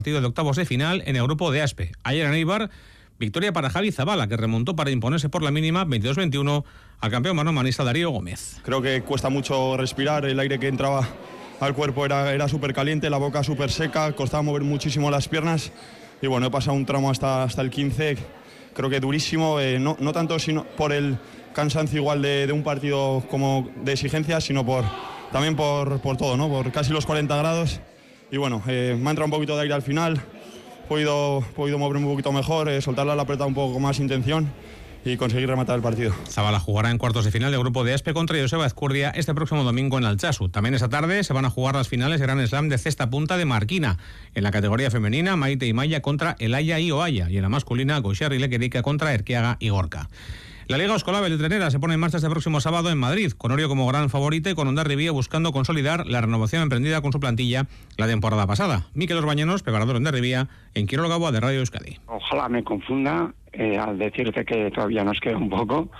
Partido de octavos de final en el grupo de Aspe. Ayer en Eibar, victoria para Javi Zabala, que remontó para imponerse por la mínima 22-21 al campeón manomanista Darío Gómez. Creo que cuesta mucho respirar, el aire que entraba al cuerpo era súper caliente, la boca súper seca, costaba mover muchísimo las piernas y bueno, he pasado un tramo hasta el 15, creo que durísimo, no tanto sino por el cansancio igual de un partido como de exigencia, sino también por todo, ¿no? Por casi los 40 grados. Y bueno, me ha entrado un poquito de aire al final, he podido moverme un poquito mejor, soltarla la pelota un poco con más intención y conseguir rematar el partido. Zabala jugará en cuartos de final del grupo de Aspe contra Joseba Ezcurdia este próximo domingo en Altsasu. También esa tarde se van a jugar las finales Gran Slam de cesta punta de Marquina. En la categoría femenina, Maite y Maya contra Elaya y Oaya. Y en la masculina, Goixarri Lequerica contra Erquiaga y Gorka. La Liga Oscola Beltranera se pone en marcha este próximo sábado en Madrid, con Orio como gran favorito y con Hondarribía buscando consolidar la renovación emprendida con su plantilla la temporada pasada. Mikel Orbañanos, preparador de Hondarribía, en Quiroga Gaboa de Radio Euskadi. Ojalá me confunda al decirte que todavía nos queda un poco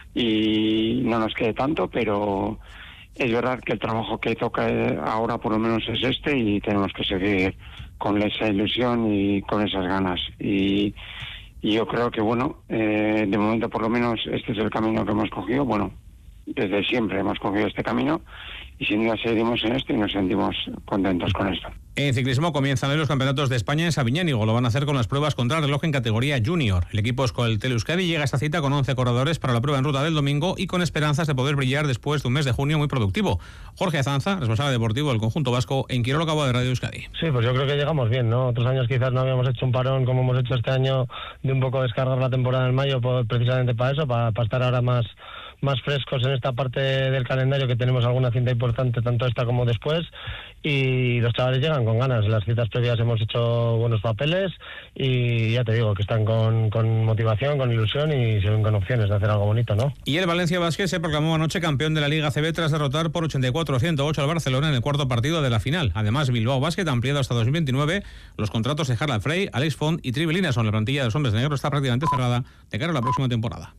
y no nos quede tanto, pero es verdad que el trabajo que toca ahora por lo menos es este y tenemos que seguir con esa ilusión y con esas ganas. Y yo creo que, bueno, de momento por lo menos este es el camino que hemos cogido. Bueno, desde siempre hemos cogido este camino y sin duda seguiremos en esto y nos sentimos contentos con esto. En ciclismo comienzan hoy los campeonatos de España en Sabiñánigo. Lo van a hacer con las pruebas contra el reloj en categoría junior. El equipo Euskaltel Euskadi llega a esta cita con 11 corredores para la prueba en ruta del domingo y con esperanzas de poder brillar después de un mes de junio muy productivo. Jorge Azanza, responsable deportivo del conjunto vasco, en Quiroga Gaboa de Radio Euskadi. Sí, pues yo creo que llegamos bien, ¿no? Otros años quizás no habíamos hecho un parón como hemos hecho este año, de un poco descargar la temporada en mayo, precisamente para eso, para estar ahora más frescos en esta parte del calendario, que tenemos alguna cinta importante, tanto esta como después, y los chavales llegan con ganas. En las citas previas hemos hecho buenos papeles y ya te digo que están con motivación, con ilusión y se ven con opciones de hacer algo bonito, ¿no? Y el Valencia Basket se proclamó anoche campeón de la Liga ACB tras derrotar por 84-108 al Barcelona en el cuarto partido de la final. Además, Bilbao Basket ha ampliado hasta 2029 los contratos de Harald Frey, Alex Font y Trivi Linason. La plantilla de los hombres negros está prácticamente cerrada de cara a la próxima temporada.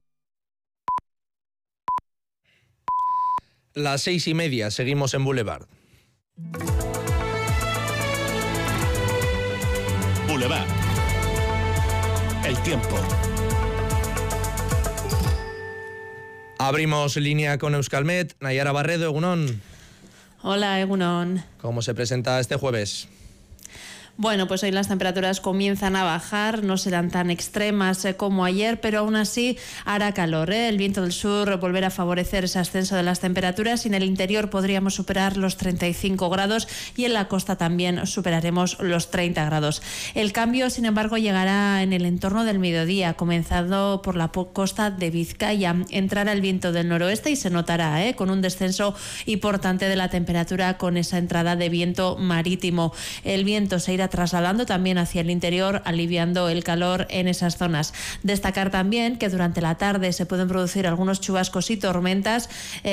Las 6:30, seguimos en Boulevard. Boulevard. El tiempo. Abrimos línea con Euskalmet. Nayara Barredo, Egunon. Hola, Egunon. ¿Cómo se presenta este jueves? Bueno, pues hoy las temperaturas comienzan a bajar, no serán tan extremas como ayer, pero aún así hará calor, ¿eh? El viento del sur volverá a favorecer ese ascenso de las temperaturas y en el interior podríamos superar los 35 grados y en la costa también superaremos los 30 grados. El cambio, sin embargo, llegará en el entorno del mediodía, comenzando por la costa de Vizcaya. Entrará el viento del noroeste y se notará, con un descenso importante de la temperatura con esa entrada de viento marítimo. El viento se irá trasladando también hacia el interior, aliviando el calor en esas zonas. Destacar también que durante la tarde se pueden producir algunos chubascos y tormentas,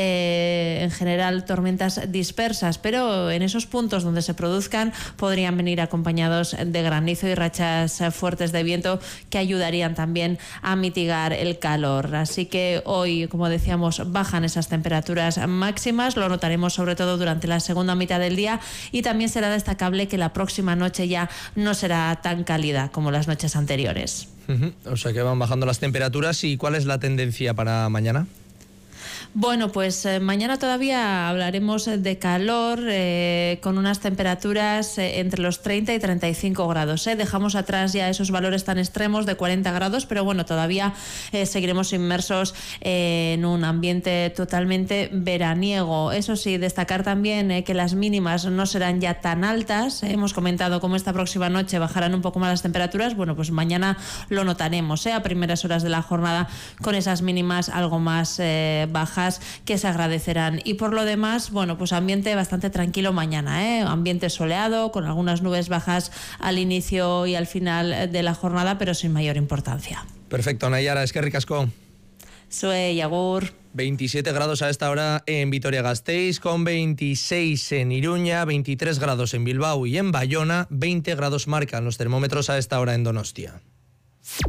en general tormentas dispersas, pero en esos puntos donde se produzcan podrían venir acompañados de granizo y rachas fuertes de viento que ayudarían también a mitigar el calor. Así que hoy, como decíamos, bajan esas temperaturas máximas, lo notaremos sobre todo durante la segunda mitad del día y también será destacable que la próxima noche ya no será tan cálida como las noches anteriores. O sea que van bajando las temperaturas. ¿Y cuál es la tendencia para mañana? Bueno, pues mañana todavía hablaremos de calor con unas temperaturas entre los 30 y 35 grados. Dejamos atrás ya esos valores tan extremos de 40 grados, pero bueno, todavía seguiremos inmersos en un ambiente totalmente veraniego. Eso sí, destacar también que las mínimas no serán ya tan altas. Hemos comentado cómo esta próxima noche bajarán un poco más las temperaturas. Bueno, pues mañana lo notaremos a primeras horas de la jornada con esas mínimas algo más bajas que se agradecerán. Y por lo demás, bueno, pues ambiente bastante tranquilo mañana, ambiente soleado, con algunas nubes bajas al inicio y al final de la jornada, pero sin mayor importancia. Perfecto, Nayara, eskerrik asko. Sue y agur. 27 grados a esta hora en Vitoria-Gasteiz, con 26 en Iruña, 23 grados en Bilbao y en Bayona, 20 grados marcan los termómetros a esta hora en Donostia.